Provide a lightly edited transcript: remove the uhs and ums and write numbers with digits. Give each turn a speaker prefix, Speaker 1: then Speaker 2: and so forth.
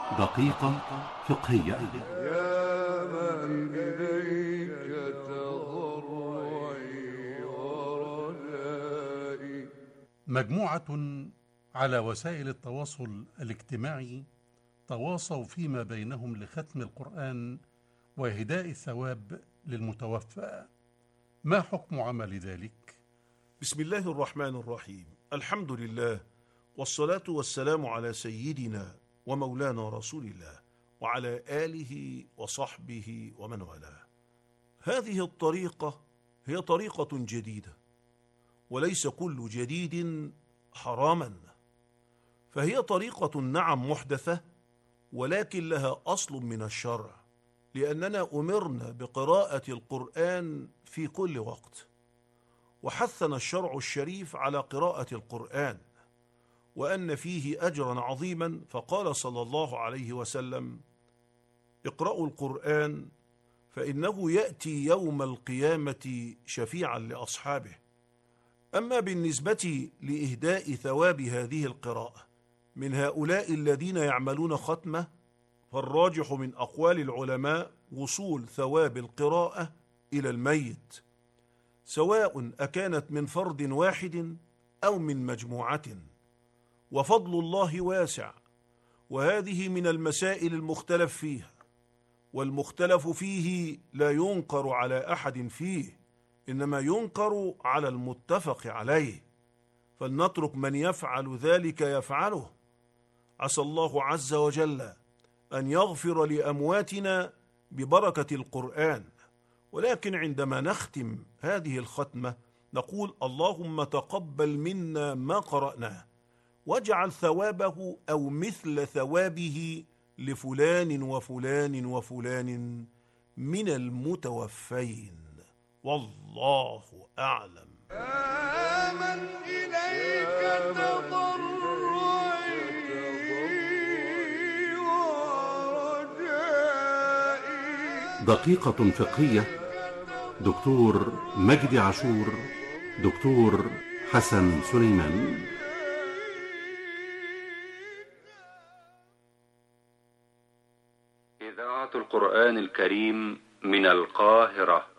Speaker 1: دقيقة فقهية.
Speaker 2: يا من إليك تضرعي ورجائي.
Speaker 3: مجموعة على وسائل التواصل الاجتماعي تواصوا فيما بينهم لختم القرآن وإهداء الثواب للمتوفى. ما حكم عمل ذلك؟
Speaker 4: بسم الله الرحمن الرحيم. الحمد لله، والصلاة والسلام على سيدنا ومولانا رسول الله وعلى آله وصحبه ومن والاه. هذه الطريقة هي طريقة جديدة، وليس كل جديد حراما، فهي طريقة نعم محدثة، ولكن لها أصل من الشرع، لأننا أمرنا بقراءة القرآن في كل وقت، وحثنا الشرع الشريف على قراءة القرآن، وأن فيه أجرا عظيما، فقال صلى الله عليه وسلم: اقرأوا القرآن فإنه يأتي يوم القيامة شفيعا لأصحابه. أما بالنسبة لإهداء ثواب هذه القراءة من هؤلاء الذين يعملون ختمة، فالراجح من أقوال العلماء وصول ثواب القراءة إلى الميت، سواء أكانت من فرد واحد أو من مجموعة، وفضل الله واسع، وهذه من المسائل المختلف فيها، والمختلف فيه لا ينكر على أحد فيه، إنما ينكر على المتفق عليه، فلنترك من يفعل ذلك يفعله. عسى الله عز وجل أن يغفر لأمواتنا ببركة القرآن، ولكن عندما نختم هذه الختمة نقول: اللهم تقبل منا ما قرأناه، واجعل ثوابه أو مثل ثوابه لفلان وفلان وفلان من المتوفين، والله أعلم.
Speaker 2: من إليك تضرعي ورجائي.
Speaker 1: دقيقة فقهية. دكتور مجدي عاشور، دكتور حسن سليمان.
Speaker 5: إذاعة القرآن الكريم من القاهرة.